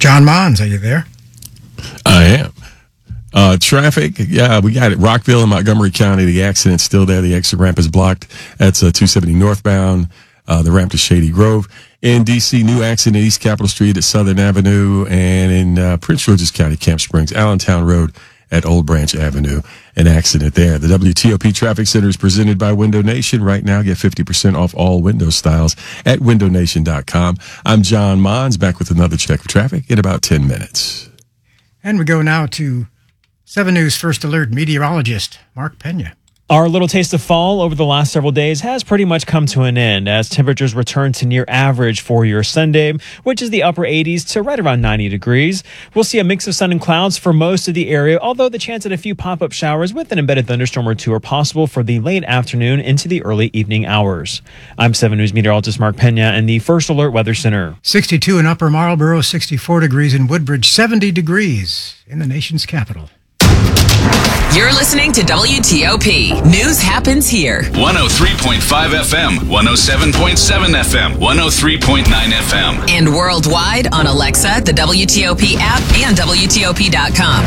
John Mons, are you there? I am. Traffic, yeah, we got it. Rockville and Montgomery County, the accident's still there. The exit ramp is blocked. That's 270 northbound, the ramp to Shady Grove. In D.C., new accident East Capitol Street at Southern Avenue, and in Prince George's County, Camp Springs, Allentown Road at Old Branch Avenue. An accident there. The WTOP Traffic Center is presented by Window Nation. Right now, get 50% off all window styles at windownation.com. I'm John Mons, back with another check of traffic in about 10 minutes. And we go now to 7 News First Alert meteorologist Mark Pena. Our little taste of fall over the last several days has pretty much come to an end as temperatures return to near average for your Sunday, which is the upper 80s to right around 90 degrees. We'll see a mix of sun and clouds for most of the area, although the chance at a few pop-up showers with an embedded thunderstorm or two are possible for the late afternoon into the early evening hours. I'm 7 News meteorologist Mark Pena in the First Alert Weather Center. 62 in Upper Marlboro, 64 degrees in Woodbridge, 70 degrees in the nation's capital. You're listening to WTOP. News happens here. 103.5 FM, 107.7 FM, 103.9 FM. And worldwide on Alexa, the WTOP app, and WTOP.com.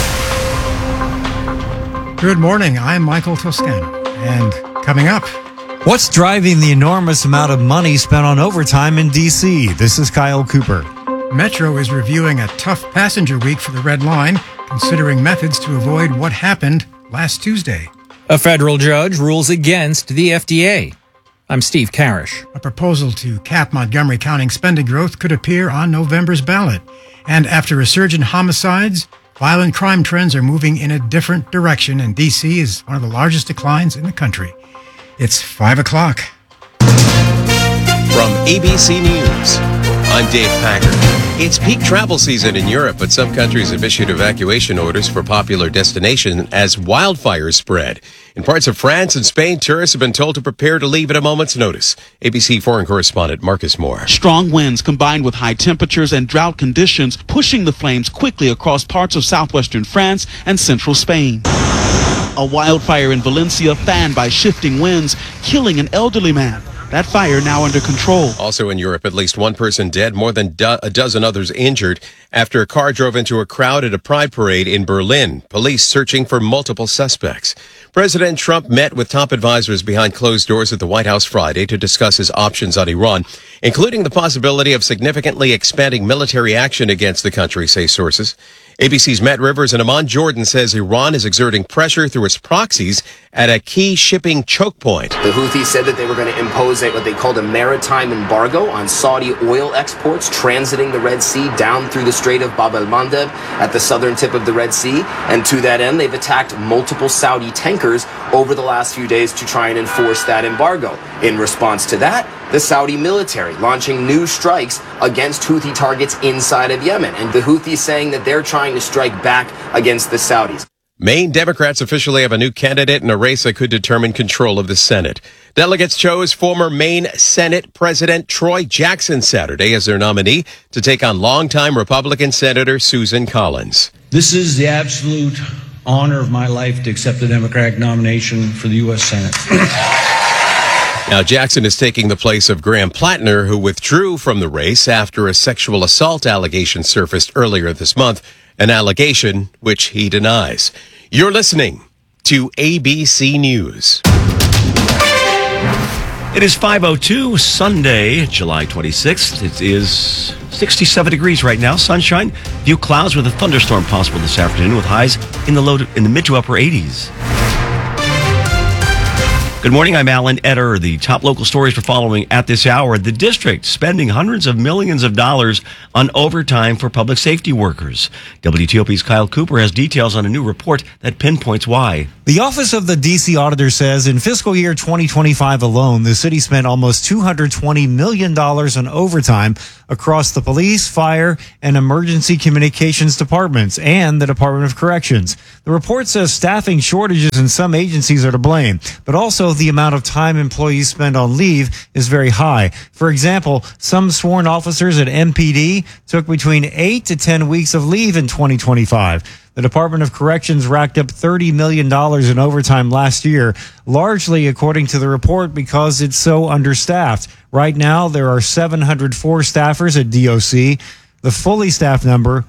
Good morning. I'm Michael Toscano. And coming up, what's driving the enormous amount of money spent on overtime in D.C.? This is Kyle Cooper. Metro is reviewing a tough passenger week for the Red Line, considering methods to avoid what happened last Tuesday. A federal judge rules against the FDA. I'm Steve Karish. A proposal to cap Montgomery County spending growth could appear on November's ballot. And after resurgent homicides, violent crime trends are moving in a different direction, and D.C. is one of the largest declines in the country. It's 5 o'clock. From ABC News, I'm Dave Packard. It's peak travel season in Europe, but some countries have issued evacuation orders for popular destinations as wildfires spread. In parts of France and Spain, tourists have been told to prepare to leave at a moment's notice. ABC foreign correspondent Marcus Moore. Strong winds combined with high temperatures and drought conditions pushing the flames quickly across parts of southwestern France and central Spain. A wildfire in Valencia fanned by shifting winds, killing an elderly man. That fire now under control. Also in Europe, at least one person dead, more than a dozen others injured after a car drove into a crowd at a pride parade in Berlin. Police searching for multiple suspects. President Trump met with top advisors behind closed doors at the White House Friday to discuss his options on Iran, including the possibility of significantly expanding military action against the country, say sources. ABC's Matt Rivers in Amman, Jordan, says Iran is exerting pressure through its proxies at a key shipping choke point. The Houthis said that they were going to impose what they called a maritime embargo on Saudi oil exports transiting the Red Sea down through the Strait of Bab el-Mandeb at the southern tip of the Red Sea. And to that end, they've attacked multiple Saudi tankers over the last few days to try and enforce that embargo. In response to that, the Saudi military launching new strikes against Houthi targets inside of Yemen. And the Houthis saying that they're trying to strike back against the Saudis. Maine Democrats officially have a new candidate in a race that could determine control of the Senate. Delegates chose former Maine Senate President Troy Jackson Saturday as their nominee to take on longtime Republican Senator Susan Collins. This is the absolute honor of my life to accept the Democratic nomination for the U.S. Senate. Now, Jackson is taking the place of Graham Plattner, who withdrew from the race after a sexual assault allegation surfaced earlier this month, an allegation which he denies. You're listening to ABC News. It is 5:02, Sunday, July 26th. It is 67 degrees right now, sunshine, few clouds with a thunderstorm possible this afternoon with highs in the mid to upper 80s. Good morning, I'm Alan Etter. The top local stories we're following at this hour. The district spending hundreds of millions of dollars on overtime for public safety workers. WTOP's Kyle Cooper has details on a new report that pinpoints why. The Office of the D.C. Auditor says in fiscal year 2025 alone, the city spent almost $220 million on overtime across the police, fire, and emergency communications departments and the Department of Corrections. The report says staffing shortages in some agencies are to blame, but also the amount of time employees spend on leave is very high. For example, some sworn officers at MPD took between 8 to 10 weeks of leave in 2025. The Department of Corrections racked up $30 million in overtime last year, largely, according to the report, because it's so understaffed. Right now, there are 704 staffers at DOC. The fully staffed number,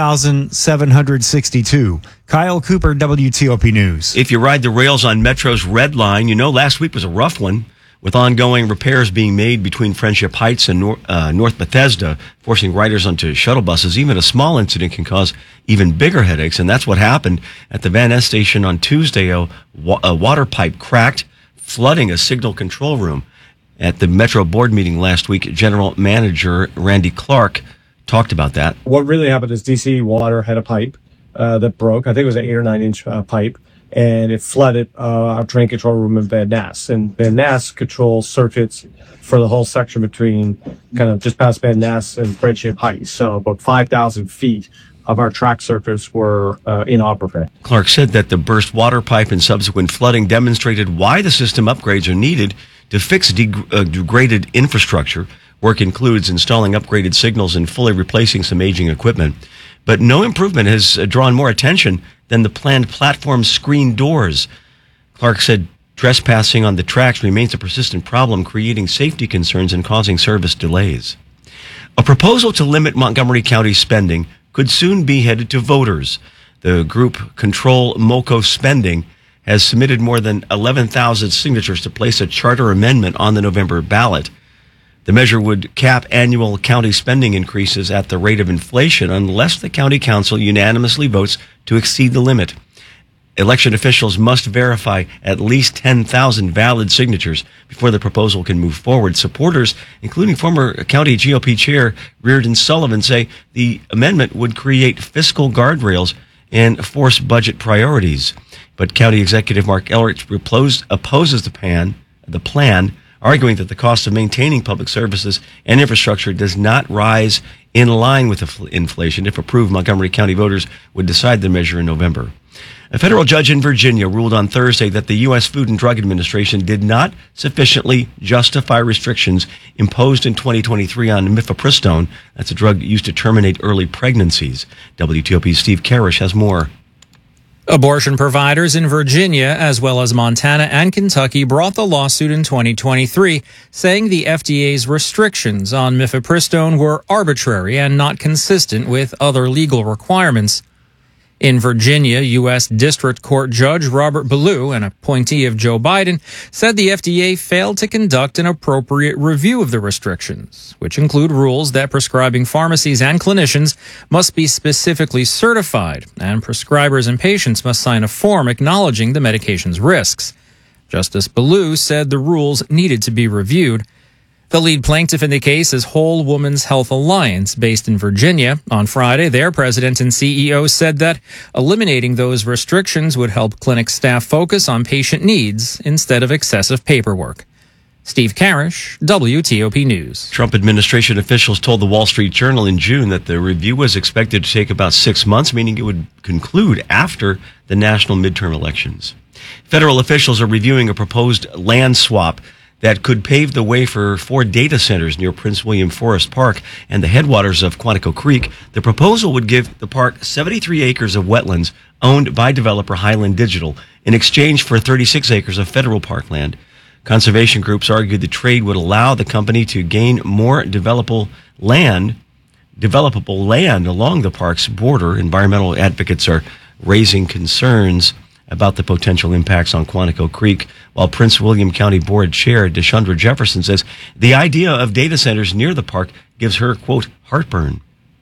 1,762. Kyle Cooper, WTOP News. If you ride the rails on Metro's Red Line, you know last week was a rough one, with ongoing repairs being made between Friendship Heights and North Bethesda, forcing riders onto shuttle buses. Even a small incident can cause even bigger headaches, and that's what happened at the Van Ness station on Tuesday. A water pipe cracked, flooding a signal control room. At the Metro board meeting last week, General Manager Randy Clark talked about that. What really happened is DC Water had a pipe that broke. I think it was an 8 or 9 inch pipe, and it flooded our train control room in Van Ness. And Van Ness controls circuits for the whole section between kind of just past Van Ness and Friendship Heights. So about 5,000 feet of our track circuits were inoperable. Clark said that the burst water pipe and subsequent flooding demonstrated why the system upgrades are needed to fix degraded infrastructure. Work includes installing upgraded signals and fully replacing some aging equipment. But no improvement has drawn more attention than the planned platform screen doors. Clark said trespassing on the tracks remains a persistent problem, creating safety concerns and causing service delays. A proposal to limit Montgomery County spending could soon be headed to voters. The group Control MoCo Spending has submitted more than 11,000 signatures to place a charter amendment on the November ballot. The measure would cap annual county spending increases at the rate of inflation unless the county council unanimously votes to exceed the limit. Election officials must verify at least 10,000 valid signatures before the proposal can move forward. Supporters, including former county GOP chair Reardon Sullivan, say the amendment would create fiscal guardrails and force budget priorities. But County Executive Mark Elrich opposes the plan, arguing that the cost of maintaining public services and infrastructure does not rise in line with inflation. If approved, Montgomery County voters would decide the measure in November. A federal judge in Virginia ruled on Thursday that the U.S. Food and Drug Administration did not sufficiently justify restrictions imposed in 2023 on mifepristone. That's a drug used to terminate early pregnancies. WTOP's Steve Karish has more. Abortion providers in Virginia, as well as Montana and Kentucky, brought the lawsuit in 2023, saying the FDA's restrictions on mifepristone were arbitrary and not consistent with other legal requirements. In Virginia, U.S. District Court Judge Robert Ballou, an appointee of Joe Biden, said the FDA failed to conduct an appropriate review of the restrictions, which include rules that prescribing pharmacies and clinicians must be specifically certified, and prescribers and patients must sign a form acknowledging the medication's risks. Justice Ballou said the rules needed to be reviewed. The lead plaintiff in the case is Whole Woman's Health Alliance, based in Virginia. On Friday, their president and CEO said that eliminating those restrictions would help clinic staff focus on patient needs instead of excessive paperwork. Steve Karish, WTOP News. Trump administration officials told the Wall Street Journal in June that the review was expected to take about 6 months, meaning it would conclude after the national midterm elections. Federal officials are reviewing a proposed land swap that could pave the way for 4 data centers near Prince William Forest Park and the headwaters of Quantico Creek. The proposal would give the park 73 acres of wetlands owned by developer Highland Digital in exchange for 36 acres of federal parkland. Conservation groups argued the trade would allow the company to gain more developable land along the park's border. Environmental advocates are raising concerns about the potential impacts on Quantico Creek, while Prince William County Board Chair Deshandra Jefferson says the idea of data centers near the park gives her, quote, heartburn.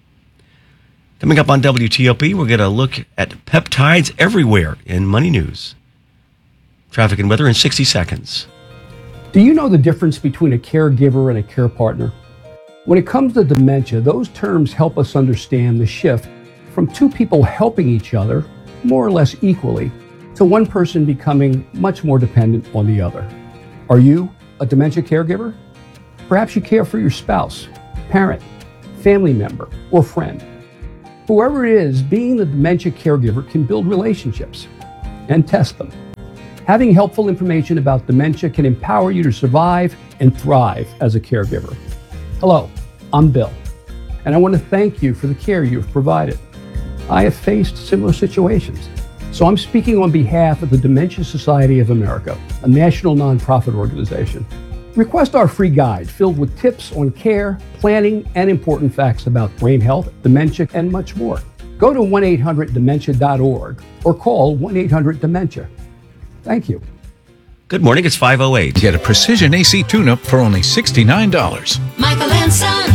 Coming up on WTOP, we'll get a look at peptides everywhere in Money News. Traffic and weather in 60 seconds. Do you know the difference between a caregiver and a care partner? When it comes to dementia, those terms help us understand the shift from 2 people helping each other more or less equally to one person becoming much more dependent on the other. Are you a dementia caregiver? Perhaps you care for your spouse, parent, family member, or friend. Whoever it is, being the dementia caregiver can build relationships and test them. Having helpful information about dementia can empower you to survive and thrive as a caregiver. Hello, I'm Bill, and I want to thank you for the care you've provided. I have faced similar situations. So I'm speaking on behalf of the Dementia Society of America, a national nonprofit organization. Request our free guide filled with tips on care, planning, and important facts about brain health, dementia, and much more. Go to 1-800-DEMENTIA.org or call 1-800-DEMENTIA. Thank you. Good morning, it's 5:08. Get a precision AC tune-up for only $69. Michael and Son.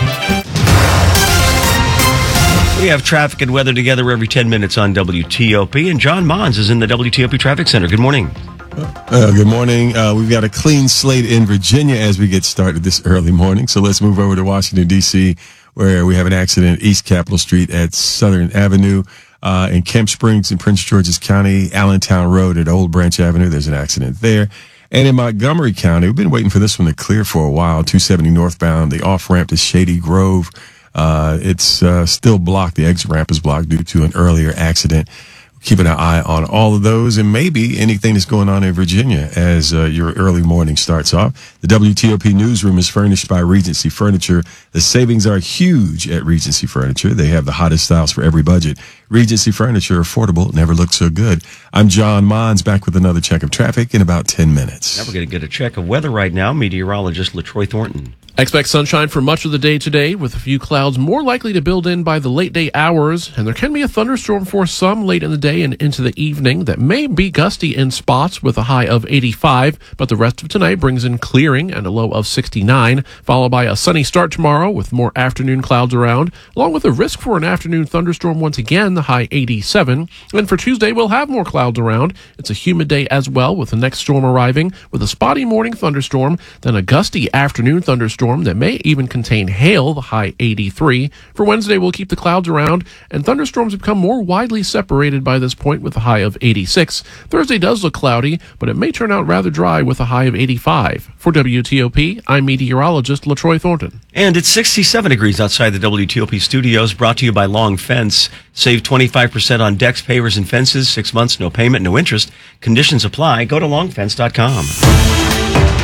We have traffic and weather together every 10 minutes on WTOP, and John Mons is in the WTOP Traffic Center. Good morning. Good morning. We've got a clean slate in Virginia as we get started this early morning. So let's move over to Washington, D.C., where we have an accident East Capitol Street at Southern Avenue. In Kemp Springs in Prince George's County, Allentown Road at Old Branch Avenue, there's an accident there. And in Montgomery County, we've been waiting for this one to clear for a while, 270 northbound, the off-ramp to Shady Grove. It's still blocked. The exit ramp is blocked due to an earlier accident. Keeping an eye on all of those and maybe anything that's going on in Virginia as your early morning starts off. The WTOP newsroom is furnished by Regency Furniture. The savings are huge at Regency Furniture. They have the hottest styles for every budget. Regency Furniture, affordable, never looked so good. I'm John Mons, back with another check of traffic in about 10 minutes. Now we're going to get a check of weather right now. Meteorologist LaTroy Thornton. Expect sunshine for much of the day today, with a few clouds more likely to build in by the late day hours, and there can be a thunderstorm for some late in the day and into the evening that may be gusty in spots with a high of 85, but the rest of tonight brings in clearing and a low of 69, followed by a sunny start tomorrow with more afternoon clouds around, along with a risk for an afternoon thunderstorm once again, the high 87. And for Tuesday, we'll have more clouds around. It's a humid day as well, with the next storm arriving with a spotty morning thunderstorm, then a gusty afternoon thunderstorm that may even contain hail, the high 83. For Wednesday, we'll keep the clouds around, and thunderstorms become more widely separated by this point with a high of 86. Thursday does look cloudy, but it may turn out rather dry with a high of 85. For WTOP, I'm meteorologist LaTroy Thornton. And it's 67 degrees outside the WTOP studios, brought to you by Long Fence. Save 25% on decks, pavers, and fences. 6 months, no payment, no interest. Conditions apply. Go to longfence.com.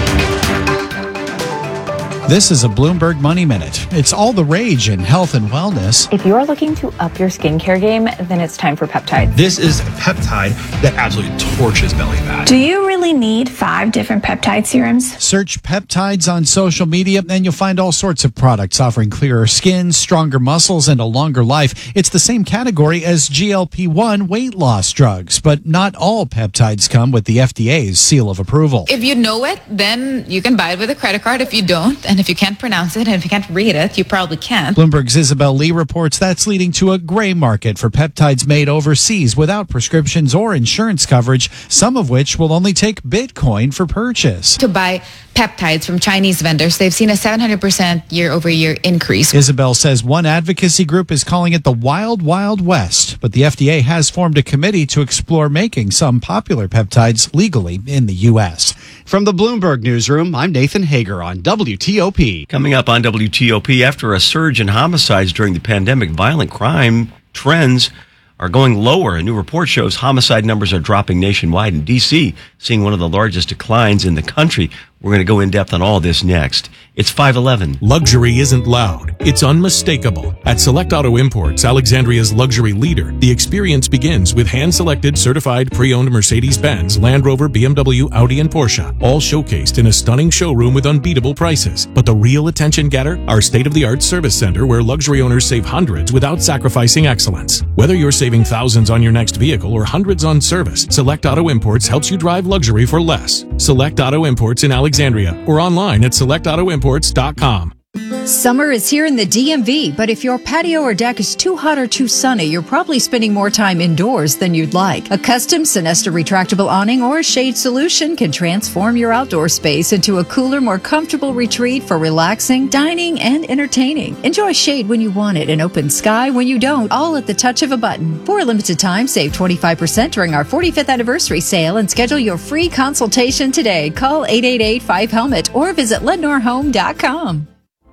This is a Bloomberg Money Minute. It's all the rage in health and wellness. If you're looking to up your skincare game, then it's time for peptides. This is a peptide that absolutely torches belly fat. Do you really need 5 different peptide serums? Search peptides on social media and you'll find all sorts of products offering clearer skin, stronger muscles, and a longer life. It's the same category as GLP-1 weight loss drugs, but not all peptides come with the FDA's seal of approval. If you know it, then you can buy it with a credit card. If you don't, and if you can't pronounce it, and if you can't read it, you probably can't. Bloomberg's Isabel Lee reports that's leading to a gray market for peptides made overseas without prescriptions or insurance coverage, some of which will only take Bitcoin for purchase. To buy peptides from Chinese vendors, they've seen a 700% year-over-year increase. Isabel says one advocacy group is calling it the Wild Wild West, but the FDA has formed a committee to explore making some popular peptides legally in the U.S. From the Bloomberg Newsroom, I'm Nathan Hager on WTOP. Coming up on WTOP, after a surge in homicides during the pandemic, violent crime trends are going lower. A new report shows homicide numbers are dropping nationwide, in D.C., seeing one of the largest declines in the country. We're going to go in depth on all this next. It's 5:11. Luxury isn't loud. It's unmistakable. At Select Auto Imports, Alexandria's luxury leader, the experience begins with hand-selected, certified, pre-owned Mercedes-Benz, Land Rover, BMW, Audi, and Porsche, all showcased in a stunning showroom with unbeatable prices. But the real attention getter? Our state-of-the-art service center where luxury owners save hundreds without sacrificing excellence. Whether you're saving thousands on your next vehicle or hundreds on service, Select Auto Imports helps you drive luxury for less. Select Auto Imports in Alexandria or online at selectautoimports.com. Summer is here in the DMV, but if your patio or deck is too hot or too sunny, you're probably spending more time indoors than you'd like. A custom Sinesta retractable awning or shade solution can transform your outdoor space into a cooler, more comfortable retreat for relaxing, dining, and entertaining. Enjoy shade when you want it and open sky when you don't, all at the touch of a button. For a limited time, save 25% during our 45th anniversary sale and schedule your free consultation today. Call 888-5HELMET or visit LednorHome.com.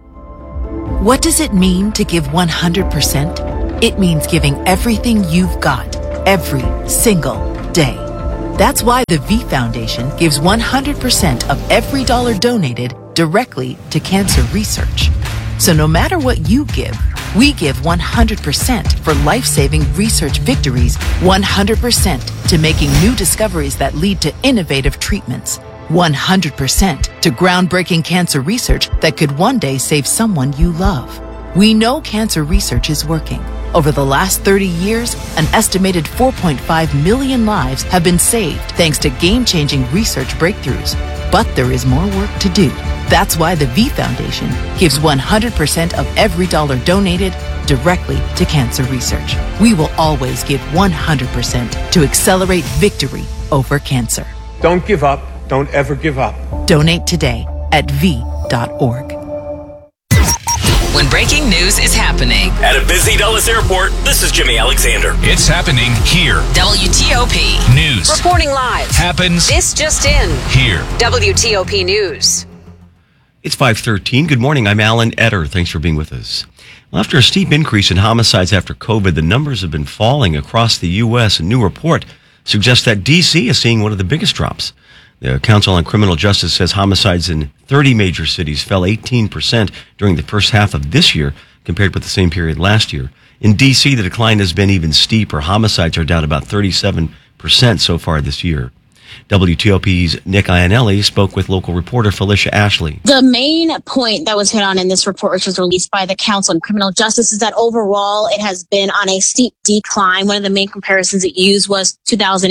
What does it mean to give 100%? It means giving everything you've got, every single day. That's why the V Foundation gives 100% of every dollar donated directly to cancer research. So no matter what you give, we give 100% for life-saving research victories, 100% to making new discoveries that lead to innovative treatments, 100% to groundbreaking cancer research that could one day save someone you love. We know cancer research is working. Over the last 30 years, an estimated 4.5 million lives have been saved thanks to game-changing research breakthroughs. But there is more work to do. That's why the V Foundation gives 100% of every dollar donated directly to cancer research. We will always give 100% to accelerate victory over cancer. Don't give up. Don't ever give up. Donate today at v.org. When breaking news is happening at a busy Dulles airport, this is Jimmy Alexander. It's happening here. WTOP News. Reporting live. Happens. This just in. Here. WTOP News. It's 5:13. Good morning. I'm Alan Etter. Thanks for being with us. Well, after a steep increase in homicides after COVID, the numbers have been falling across the U.S. A new report suggests that D.C. is seeing one of the biggest drops. The Council on Criminal Justice says homicides in 30 major cities fell 18% during the first half of this year compared with the same period last year. In D.C., the decline has been even steeper. Homicides are down about 37% so far this year. WTOP's Nick Iannelli spoke with local reporter Felicia Ashley. The main point that was hit on in this report, which was released by the Council on Criminal Justice, is that overall it has been on a steep decline. One of the main comparisons it used was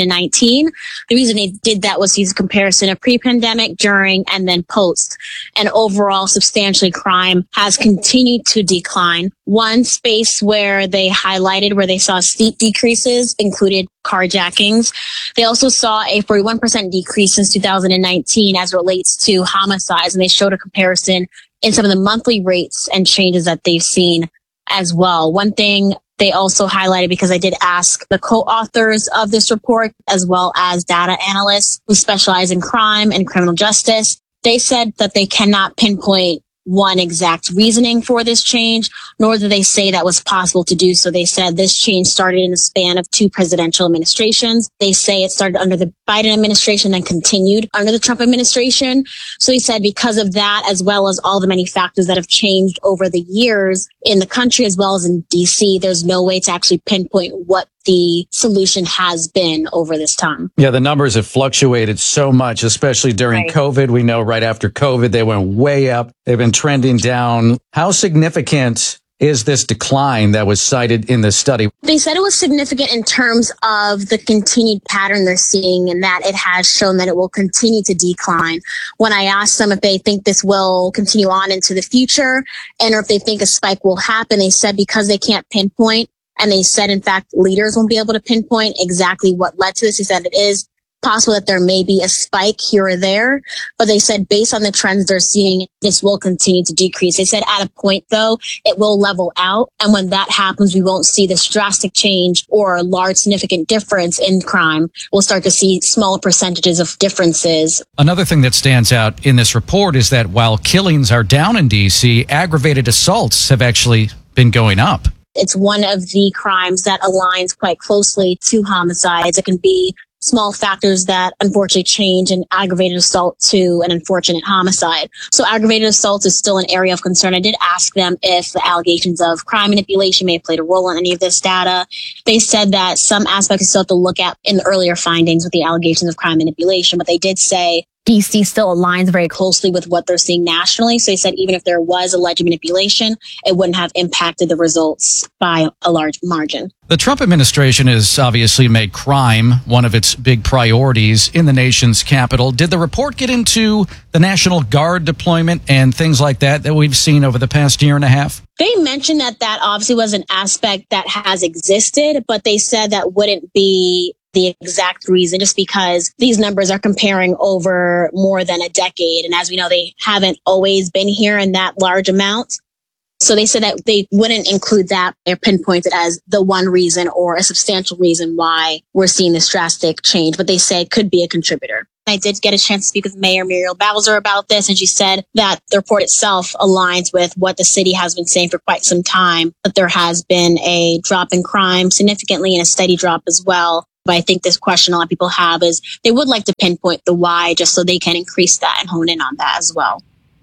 2019. The reason they did that was to use a comparison of pre-pandemic, during, and then post. And overall, substantially, crime has continued to decline. One space where they highlighted where they saw steep decreases included carjackings. They also saw a 41% decrease since 2019 as it relates to homicides, and they showed a comparison in some of the monthly rates and changes that they've seen as well. One thing they also highlighted, because I did ask the co-authors of this report, as well as data analysts who specialize in crime and criminal justice, they said that they cannot pinpoint one exact reasoning for this change, nor do they say that was possible to do so. They said this change started in the span of 2 presidential administrations. They say it started under the Biden administration and continued under the Trump administration. So he said because of that, as well as all the many factors that have changed over the years in the country as well as in DC, there's no way to actually pinpoint what the solution has been over this time. Yeah, the numbers have fluctuated so much, especially during COVID. We know right after COVID, they went way up. They've been trending down. How significant is this decline that was cited in this study? They said it was significant in terms of the continued pattern they're seeing, and that it has shown that it will continue to decline. When I asked them if they think this will continue on into the future and or if they think a spike will happen, they said because they can't pinpoint. And they said, in fact, leaders won't be able to pinpoint exactly what led to this. He said it is possible that there may be a spike here or there, but they said based on the trends they're seeing, this will continue to decrease. They said at a point, though, it will level out. And when that happens, we won't see this drastic change or large significant difference in crime. We'll start to see smaller percentages of differences. Another thing that stands out in this report is that while killings are down in D.C., aggravated assaults have actually been going up. It's one of the crimes that aligns quite closely to homicides. It can be small factors that unfortunately change an aggravated assault to an unfortunate homicide. So aggravated assault is still an area of concern. I did ask them if the allegations of crime manipulation may have played a role in any of this data. They said that some aspects still have to look at in the earlier findings with the allegations of crime manipulation, but they did say DC still aligns very closely with what they're seeing nationally. So they said even if there was alleged manipulation, it wouldn't have impacted the results by a large margin. The Trump administration has obviously made crime one of its big priorities in the nation's capital. Did the report get into the National Guard deployment and things like that we've seen over the past year and a half? They mentioned that obviously was an aspect that has existed, but they said that wouldn't be the exact reason, just because these numbers are comparing over more than a decade. And as we know, they haven't always been here in that large amount. So they said that they wouldn't include that or pinpoint it as the one reason or a substantial reason why we're seeing this drastic change, but they say it could be a contributor. I did get a chance to speak with Mayor Muriel Bowser about this, and she said that the report itself aligns with what the city has been saying for quite some time, that there has been a drop in crime significantly and a steady drop as well. But I think this question a lot of people have is they would like to pinpoint the why just so they can increase that and hone in on that as well.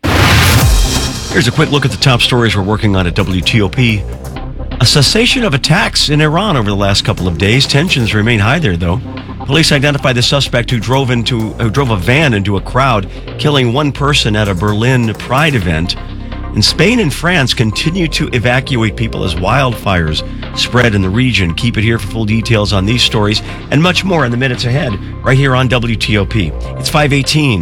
Here's a quick look at the top stories we're working on at WTOP. A cessation of attacks in Iran over the last couple of days. Tensions remain high there, though. Police identified the suspect who drove a van into a crowd, killing one person at a Berlin Pride event. And Spain and France continue to evacuate people as wildfires spread in the region. Keep it here for full details on these stories and much more in the minutes ahead, right here on WTOP. It's 5:18.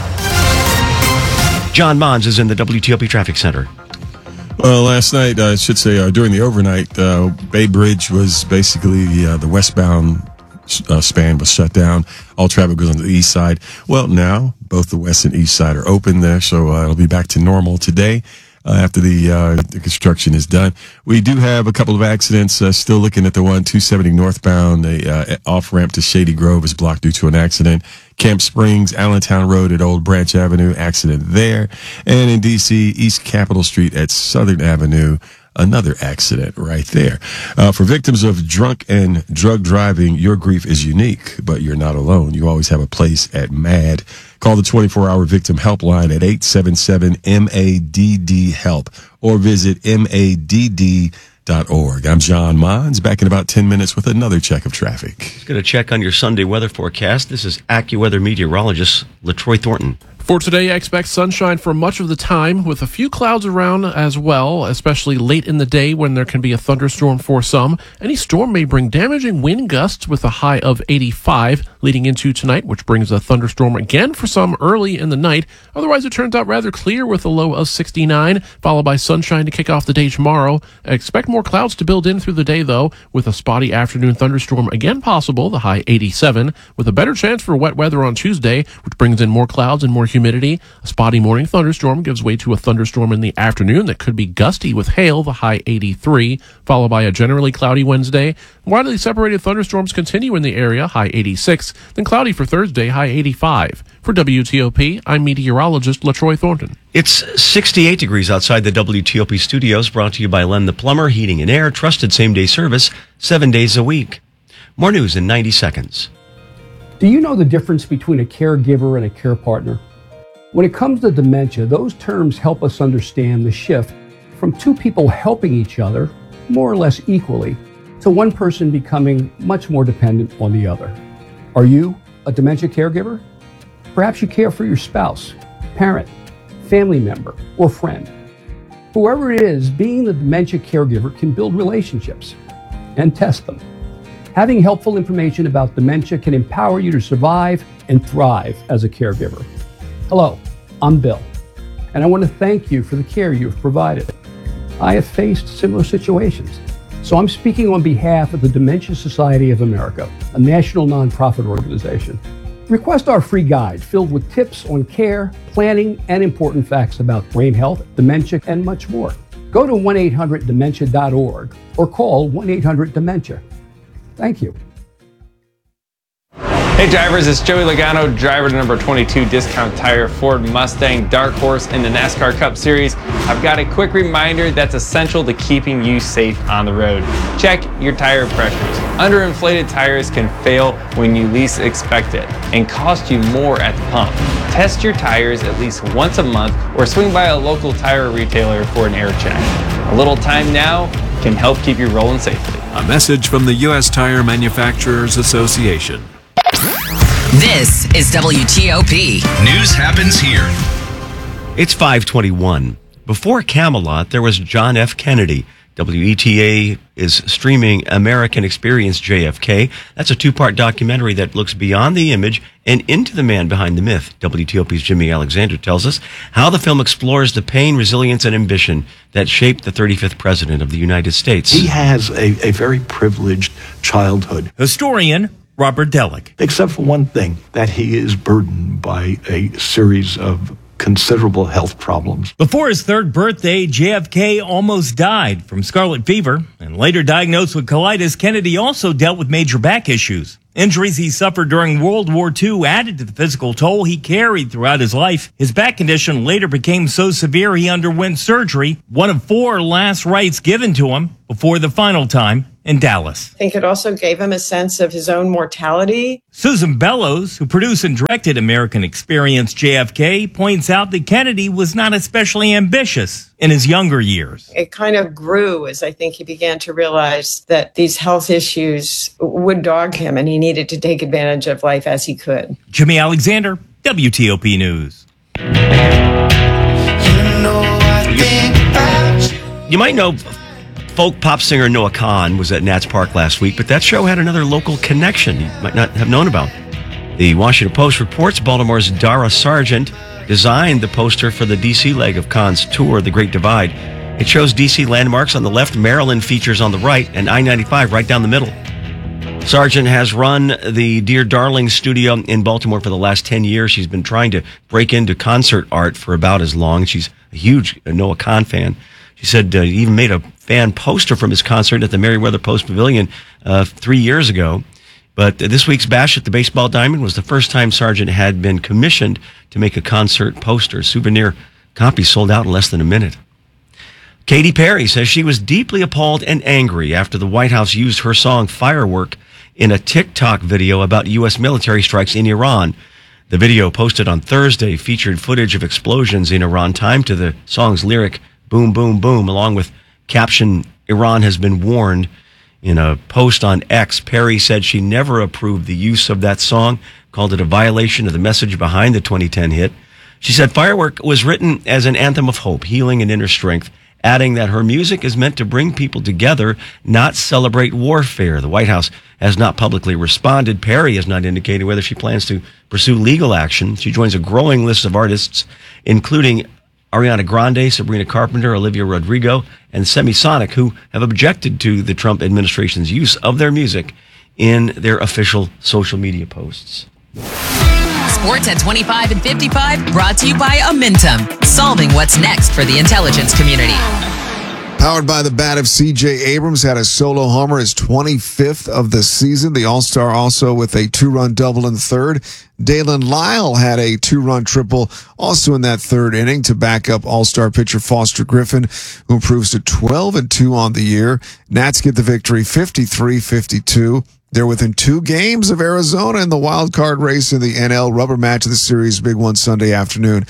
John Mons is in the WTOP Traffic Center. Well, last night, I should say during the overnight, Bay Bridge was basically the westbound span was shut down. All traffic goes on the east side. Well, now both the west and east side are open there, so it'll be back to normal today after the construction is done. We do have a couple of accidents. Still looking at the 270 northbound. The off-ramp to Shady Grove is blocked due to an accident. Camp Springs, Allentown Road at Old Branch Avenue, accident there. And in D.C., East Capitol Street at Southern Avenue, another accident right there. For victims of drunk and drug driving, your grief is unique, but you're not alone. You always have a place at MADD. Call the 24-hour victim helpline at 877-MADD-HELP or visit MADD.org. I'm John Mons, back in about 10 minutes with another check of traffic. Let's get a check on your Sunday weather forecast. This is AccuWeather meteorologist LaTroy Thornton. For today, I expect sunshine for much of the time, with a few clouds around as well, especially late in the day when there can be a thunderstorm for some. Any storm may bring damaging wind gusts with a high of 85 leading into tonight, which brings a thunderstorm again for some early in the night. Otherwise, it turns out rather clear with a low of 69, followed by sunshine to kick off the day tomorrow. I expect more clouds to build in through the day, though, with a spotty afternoon thunderstorm again possible, the high 87, with a better chance for wet weather on Tuesday, which brings in more clouds and more humidity. A spotty morning thunderstorm gives way to a thunderstorm in the afternoon that could be gusty with hail, the high 83, followed by a generally cloudy Wednesday. Widely separated thunderstorms continue in the area, high 86, then cloudy for Thursday, high 85. For WTOP, I'm meteorologist LaTroy Thornton. It's 68 degrees outside the WTOP studios, brought to you by Len the Plumber, Heating and Air, trusted same-day service, 7 days a week. More news in 90 seconds. Do you know the difference between a caregiver and a care partner? When it comes to dementia, those terms help us understand the shift from two people helping each other, more or less equally, to one person becoming much more dependent on the other. Are you a dementia caregiver? Perhaps you care for your spouse, parent, family member, or friend. Whoever it is, being the dementia caregiver can build relationships and test them. Having helpful information about dementia can empower you to survive and thrive as a caregiver. Hello, I'm Bill, and I want to thank you for the care you've provided. I have faced similar situations, so I'm speaking on behalf of the Dementia Society of America, a national nonprofit organization. Request our free guide filled with tips on care, planning, and important facts about brain health, dementia, and much more. Go to 1-800-DEMENTIA.org or call 1-800-DEMENTIA. Thank you. Hey drivers, it's Joey Logano, driver to number 22 Discount Tire Ford Mustang Dark Horse in the NASCAR Cup Series. I've got a quick reminder that's essential to keeping you safe on the road. Check your tire pressures. Underinflated tires can fail when you least expect it and cost you more at the pump. Test your tires at least once a month or swing by a local tire retailer for an air check. A little time now can help keep you rolling safely. A message from the U.S. Tire Manufacturers Association. This is WTOP. News happens here. It's 5:21. Before Camelot, there was John F. Kennedy. WETA is streaming American Experience JFK. That's a two-part documentary that looks beyond the image and into the man behind the myth. WTOP's Jimmy Alexander tells us how the film explores the pain, resilience, and ambition that shaped the 35th president of the United States. He has a very privileged childhood. Historian Robert Delick. Except for one thing, that he is burdened by a series of considerable health problems. Before his third birthday, JFK almost died from scarlet fever, and later diagnosed with colitis, Kennedy also dealt with major back issues. Injuries he suffered during World War II added to the physical toll he carried throughout his life. His back condition later became so severe he underwent surgery, one of 4 last rites given to him before the final time in Dallas. I think it also gave him a sense of his own mortality. Susan Bellows, who produced and directed American Experience JFK, points out that Kennedy was not especially ambitious in his younger years. It kind of grew as I think he began to realize that these health issues would dog him and he needed to take advantage of life as he could. Jimmy Alexander, WTOP News. You might know folk pop singer Noah Kahan was at Nats Park last week, but that show had another local connection you might not have known about. The Washington Post reports Baltimore's Dara Sargent designed the poster for the D.C. leg of Kahan's tour, The Great Divide. It shows D.C. landmarks on the left, Maryland features on the right, and I-95 right down the middle. Sargent has run the Dear Darling studio in Baltimore for the last 10 years. She's been trying to break into concert art for about as long. She's a huge Noah Kahan fan. She said he even made a fan poster from his concert at the Merriweather Post Pavilion 3 years ago. But this week's bash at the Baseball Diamond was the first time Sargent had been commissioned to make a concert poster. Souvenir copies sold out in less than a minute. Katy Perry says she was deeply appalled and angry after the White House used her song Firework in a TikTok video about U.S. military strikes in Iran. The video posted on Thursday featured footage of explosions in Iran timed to the song's lyric, Boom, Boom, Boom, along with caption, Iran has been warned. In a post on X, Perry said she never approved the use of that song, called it a violation of the message behind the 2010 hit. She said Firework was written as an anthem of hope, healing, and inner strength, adding that her music is meant to bring people together, not celebrate warfare. The White House has not publicly responded. Perry has not indicated whether she plans to pursue legal action. She joins a growing list of artists, including Ariana Grande, Sabrina Carpenter, Olivia Rodrigo, and Semisonic, who have objected to the Trump administration's use of their music in their official social media posts. Sports at 25 and 55, brought to you by Amentum, solving what's next for the intelligence community. Powered by the bat of C.J. Abrams, had a solo homer, his 25th of the season. The All-Star also with a 2-run double in the third. Dalen Lyle had a 2-run triple also in that third inning to back up All-Star pitcher Foster Griffin, who improves to 12-2 on the year. Nats get the victory 53-52. They're within 2 games of Arizona in the wild card race in the NL rubber match of the series. Big one Sunday afternoon,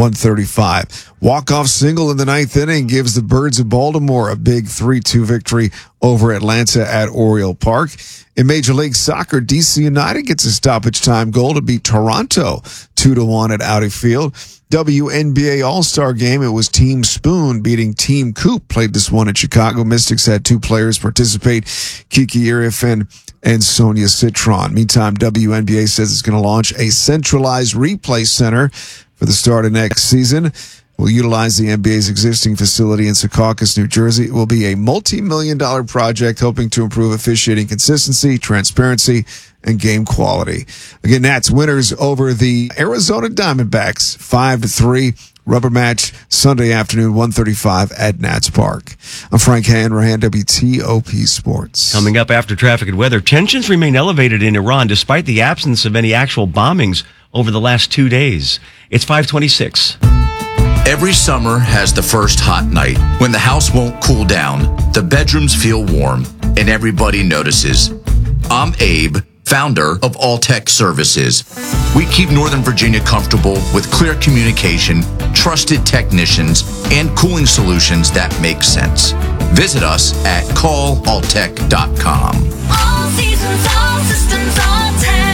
1:35. Walk-off single in the 9th inning gives the Birds of Baltimore a big 3-2 victory over Atlanta at Oriole Park. In Major League Soccer, DC United gets a stoppage time goal to beat Toronto 2-1 at Audi Field. WNBA All-Star Game, it was Team Spoon beating Team Coop. Played this one at Chicago. Mystics had 2 players participate, Kiki Irifen and Sonia Citron. Meantime, WNBA says it's going to launch a centralized replay center for the start of next season. Will utilize the NBA's existing facility in Secaucus, New Jersey. It will be a multi-million-dollar project hoping to improve officiating consistency, transparency, and game quality. Again, Nats winners over the Arizona Diamondbacks, 5-3. Rubber match Sunday afternoon, 1:35 at Nats Park. I'm Frank Hanrahan, WTOP Sports. Coming up after traffic and weather, tensions remain elevated in Iran despite the absence of any actual bombings over the last 2 days. It's 5:26. Every summer has the first hot night when the house won't cool down, the bedrooms feel warm, and everybody notices. I'm Abe, founder of Alltech Services. We keep Northern Virginia comfortable with clear communication, trusted technicians, and cooling solutions that make sense. Visit us at callalltech.com. All seasons, all systems, Alltech.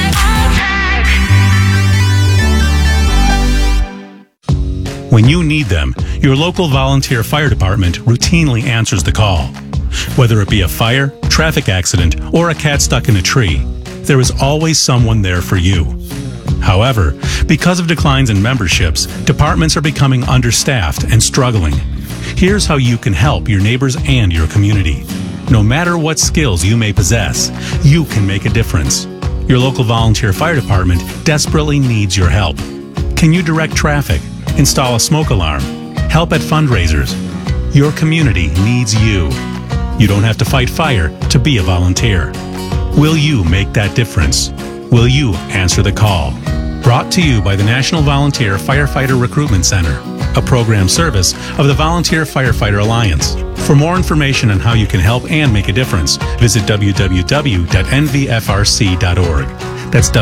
When you need them, your local volunteer fire department routinely answers the call. Whether it be a fire, traffic accident, or a cat stuck in a tree, there is always someone there for you. However, because of declines in memberships, departments are becoming understaffed and struggling. Here's how you can help your neighbors and your community. No matter what skills you may possess, you can make a difference. Your local volunteer fire department desperately needs your help. Can you direct traffic? Install a smoke alarm? Help at fundraisers? Your community needs you. You don't have to fight fire to be a volunteer. Will you make that difference? Will you answer the call? Brought to you by the National Volunteer Firefighter Recruitment Center, a program service of the Volunteer Firefighter Alliance. For more information on how you can help and make a difference, visit www.nvfrc.org. That's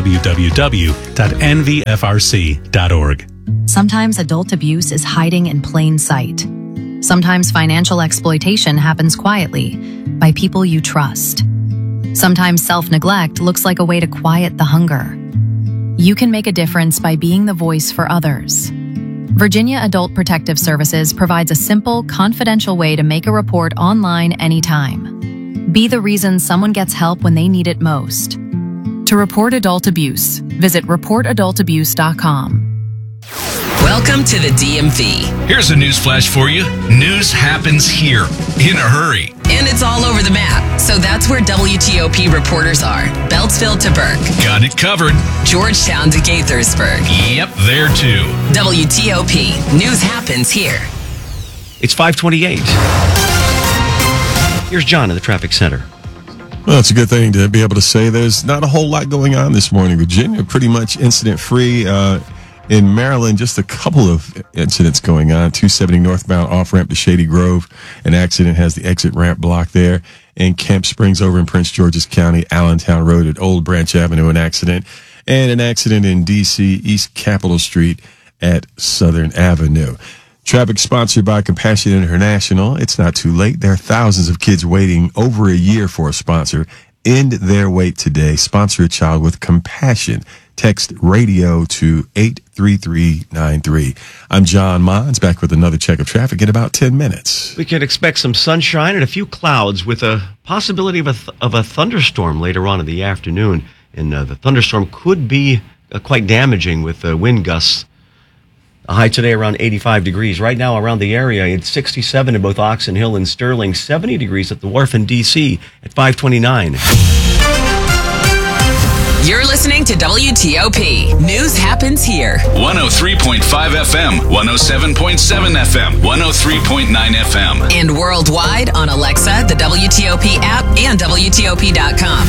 www.nvfrc.org. Sometimes adult abuse is hiding in plain sight. Sometimes financial exploitation happens quietly by people you trust. Sometimes self-neglect looks like a way to quiet the hunger. You can make a difference by being the voice for others. Virginia Adult Protective Services provides a simple, confidential way to make a report online anytime. Be the reason someone gets help when they need it most. To report adult abuse, visit reportadultabuse.com. Welcome to the DMV. Here's a news flash for you. News happens here in a hurry. And it's all over the map, so that's where WTOP reporters are. Beltsville to Burke. Got it covered. Georgetown to Gaithersburg. Yep, there too. WTOP. News happens here. It's 5:28. Here's John in the traffic center. Well, it's a good thing to be able to say there's not a whole lot going on this morning. Virginia, pretty much incident-free. In Maryland, just a couple of incidents going on. 270 northbound off-ramp to Shady Grove. An accident has the exit ramp blocked there. In Kemp Springs over in Prince George's County, Allentown Road at Old Branch Avenue, an accident. And an accident in D.C., East Capitol Street at Southern Avenue. Traffic sponsored by Compassion International. It's not too late. There are thousands of kids waiting over a year for a sponsor. End their wait today. Sponsor a child with compassion. Text radio to 83393. I'm John Mons, back with another check of traffic in about 10 minutes. We can expect some sunshine and a few clouds with a possibility of a thunderstorm later on in the afternoon. And the thunderstorm could be quite damaging with wind gusts. A high today around 85 degrees. Right now around the area, it's 67 in both Oxon Hill and Sterling, 70 degrees at the Wharf in D.C. at 529. You're listening to WTOP. News happens here. 103.5 FM, 107.7 FM, 103.9 FM. And worldwide on Alexa, the WTOP app, and WTOP.com.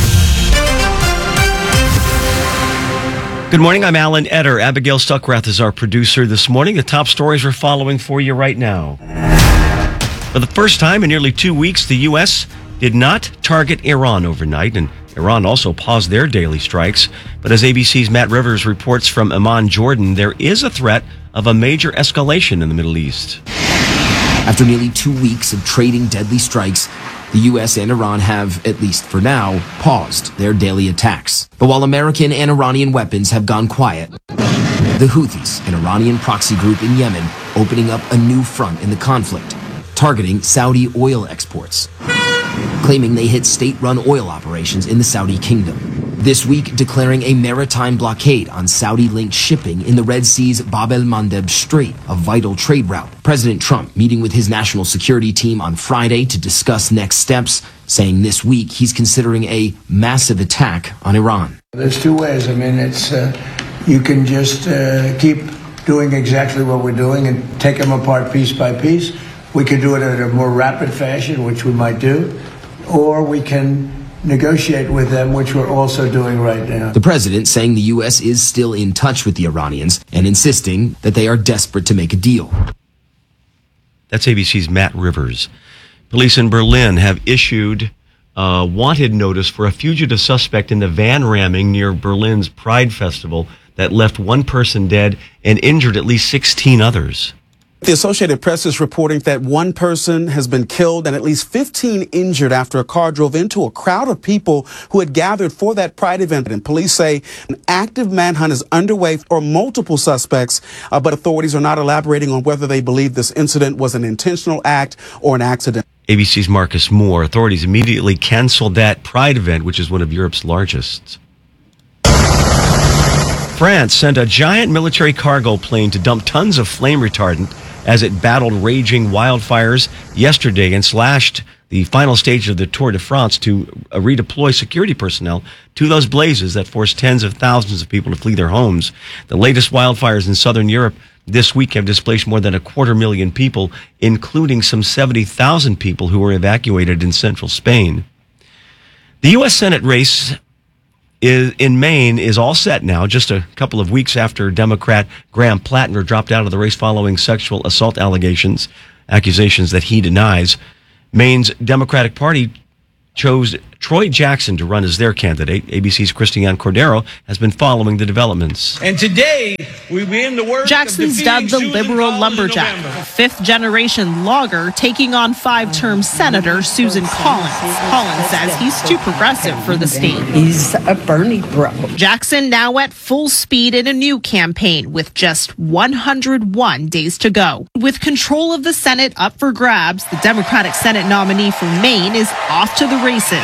Good morning, I'm Alan Etter. Abigail Stuckrath is our producer this morning. The top stories we're following for you right now. For the first time in nearly 2 weeks, the U.S. did not target Iran overnight, and Iran also paused their daily strikes. But as ABC's Matt Rivers reports from Amman, Jordan, there is a threat of a major escalation in the Middle East. After nearly 2 weeks of trading deadly strikes, the U.S. and Iran have, at least for now, paused their daily attacks. But while American and Iranian weapons have gone quiet, the Houthis, an Iranian proxy group in Yemen, opening up a new front in the conflict, targeting Saudi oil exports, claiming they hit state-run oil operations in the Saudi kingdom. This week, declaring a maritime blockade on Saudi-linked shipping in the Red Sea's Bab el-Mandeb Strait, a vital trade route. President Trump meeting with his national security team on Friday to discuss next steps, saying this week he's considering a massive attack on Iran. There's two ways. I mean, it's you can just keep doing exactly what we're doing and take them apart piece by piece. We could do it in a more rapid fashion, which we might do, or we can negotiate with them, which we're also doing right now. The president saying the U.S. is still in touch with the Iranians and insisting that they are desperate to make a deal. That's ABC's Matt Rivers. Police in Berlin have issued a wanted notice for a fugitive suspect in the van ramming near Berlin's Pride Festival that left one person dead and injured at least 16 others. The Associated Press is reporting that one person has been killed and at least 15 injured after a car drove into a crowd of people who had gathered for that Pride event. And police say an active manhunt is underway for multiple suspects, but authorities are not elaborating on whether they believe this incident was an intentional act or an accident. ABC's Marcus Moore. Authorities immediately canceled that Pride event, which is one of Europe's largest. France sent a giant military cargo plane to dump tons of flame retardant as it battled raging wildfires yesterday and slashed the final stage of the Tour de France to redeploy security personnel to those blazes that forced tens of thousands of people to flee their homes. The latest wildfires in southern Europe this week have displaced more than 250,000 people, including some 70,000 people who were evacuated in central Spain. The U.S. Senate race in Maine is all set now, just a couple of weeks after Democrat Graham Plattner dropped out of the race following sexual assault accusations that he denies. Maine's Democratic Party chose Troy Jackson to run as their candidate. ABC's Christiane Cordero has been following the developments. And today, we begin the work Jackson's of dubbed the Susan liberal Collins lumberjack, a fifth-generation logger taking on five-term Senator Susan Collins. Collins says he's too progressive for the state. He's a Bernie bro. Jackson now at full speed in a new campaign with just 101 days to go. With control of the Senate up for grabs, the Democratic Senate nominee for Maine is off to the races.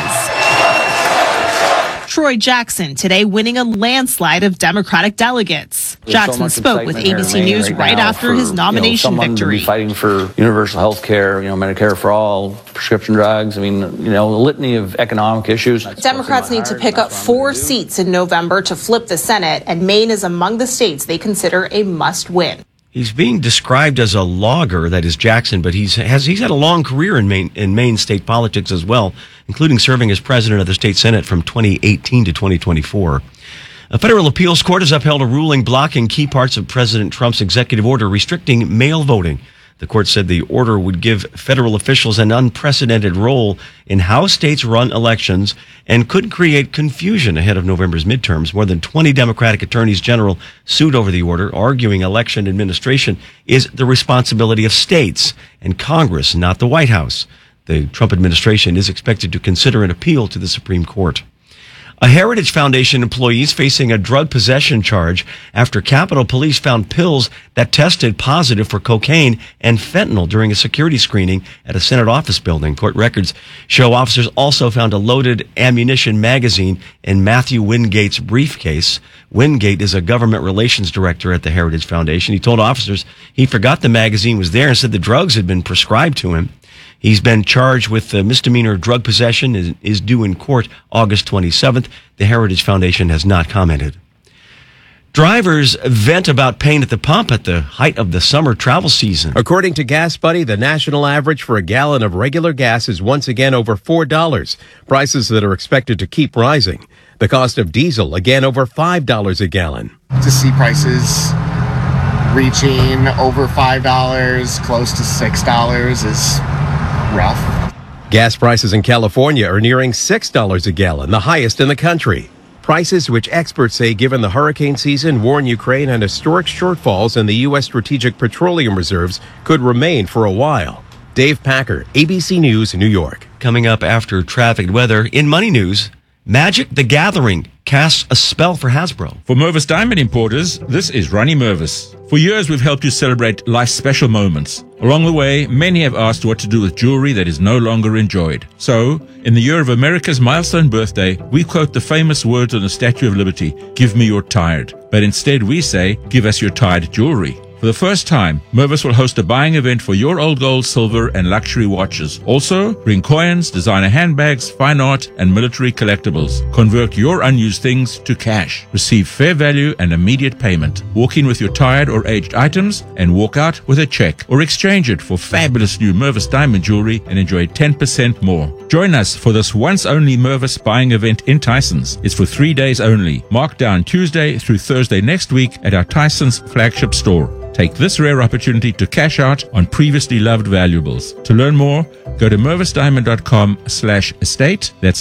Troy Jackson today winning a landslide of Democratic delegates. Jackson spoke with ABC News right after his nomination victory. Fighting for universal health care, Medicare for all, prescription drugs. A litany of economic issues. Democrats need to pick up 4 seats in November to flip the Senate, and Maine is among the states they consider a must-win. He's being described as a logger, that is Jackson, but he's had a long career in Maine state politics as well, including serving as president of the state Senate from 2018 to 2024. A federal appeals court has upheld a ruling blocking key parts of President Trump's executive order restricting mail voting. The court said the order would give federal officials an unprecedented role in how states run elections and could create confusion ahead of November's midterms. More than 20 Democratic attorneys general sued over the order, arguing election administration is the responsibility of states and Congress, not the White House. The Trump administration is expected to consider an appeal to the Supreme Court. A Heritage Foundation employee is facing a drug possession charge after Capitol Police found pills that tested positive for cocaine and fentanyl during a security screening at a Senate office building. Court records show officers also found a loaded ammunition magazine in Matthew Wingate's briefcase. Wingate is a government relations director at the Heritage Foundation. He told officers he forgot the magazine was there and said the drugs had been prescribed to him. He's been charged with misdemeanor drug possession and is due in court August 27th. The Heritage Foundation has not commented. Drivers vent about pain at the pump at the height of the summer travel season. According to Gas Buddy, the national average for a gallon of regular gas is once again over $4, prices that are expected to keep rising. The cost of diesel again over $5 a gallon. To see prices reaching over $5, close to $6 is rough. Gas prices in California are nearing $6 a gallon, the highest in the country. Prices which experts say, given the hurricane season, war in Ukraine, and historic shortfalls in the U.S. strategic petroleum reserves, could remain for a while. Dave Packer, ABC News, New York. Coming up after traffic and weather, in Money News, Magic the Gathering casts a spell for Hasbro. For Mervis Diamond Importers, this is Ronnie Mervis. For years, we've helped you celebrate life's special moments. Along the way, many have asked what to do with jewelry that is no longer enjoyed. So, in the year of America's milestone birthday, we quote the famous words on the Statue of Liberty, "Give me your tired." But instead we say, "Give us your tired jewelry." For the first time, Mervis will host a buying event for your old gold, silver, and luxury watches. Also, bring coins, designer handbags, fine art, and military collectibles. Convert your unused things to cash. Receive fair value and immediate payment. Walk in with your tired or aged items and walk out with a check. Or exchange it for fabulous new Mervis diamond jewelry and enjoy 10% more. Join us for this once-only Mervis buying event in Tysons. It's for 3 days only. Mark down Tuesday through Thursday next week at our Tysons flagship store. Take this rare opportunity to cash out on previously loved valuables. To learn more, go to mervisdiamond.com/estate. That's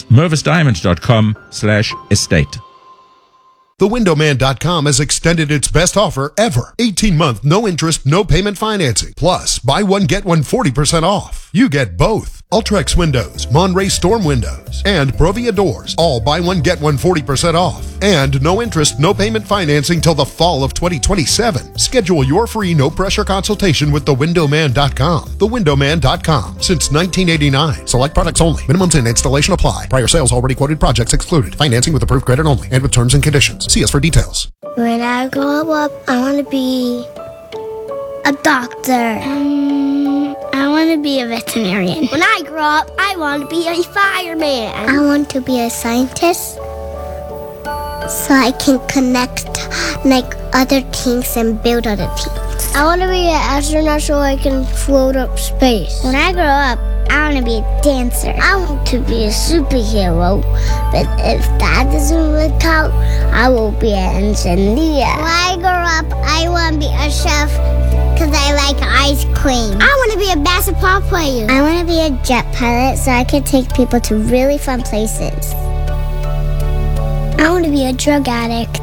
mervisdiamond.com/estate. TheWindowMan.com has extended its best offer ever. 18-month, no interest, no payment financing. Plus, buy one, get one 40% off. You get both. Ultrex windows, Monterey Storm windows, and Provia doors. All buy one, get one 40% off. And no interest, no payment financing till the fall of 2027. Schedule your free no-pressure consultation with TheWindowMan.com. TheWindowMan.com. Since 1989. Select products only. Minimums and installation apply. Prior sales already quoted projects excluded. Financing with approved credit only and with terms and conditions. See us for details. When I grow up, I want to be a doctor. I want to be a veterinarian. When I grow up, I want to be a fireman. I want to be a scientist so I can connect other things and build other things. I want to be an astronaut so I can float up space. When I grow up, I want to be a dancer. I want to be a superhero, but if that doesn't work out, I will be an engineer. When I grow up, I want to be a chef because I like ice cream. I want to be a basketball player. I want to be a jet pilot so I can take people to really fun places. I want to be a drug addict.